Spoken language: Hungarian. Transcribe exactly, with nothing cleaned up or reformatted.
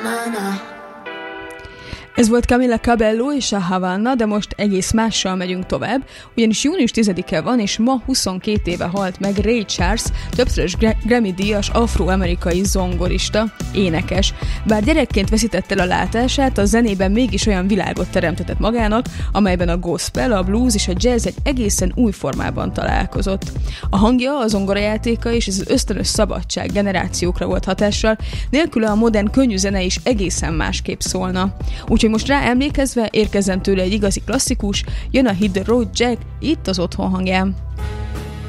Ez volt Camila Cabello és a Havana, de most egész mással megyünk tovább, ugyanis június tizedike van, és ma huszonkét éve halt meg Ray Charles, többszörös Grammy-díjas afroamerikai zongorista, énekes. Bár gyerekként veszítette el a látását, a zenében mégis olyan világot teremtetett magának, amelyben a gospel, a blues és a jazz egy egészen új formában találkozott. A hangja, a zongorajátéka és az ösztönös szabadság generációkra volt hatással, nélküle a modern könnyű zene is egészen másképp szólna. Úgyhogy most rá emlékezve érkezzen tőle egy igazi klasszikus, jön a Hit the Road Jack, itt az Otthon hangján.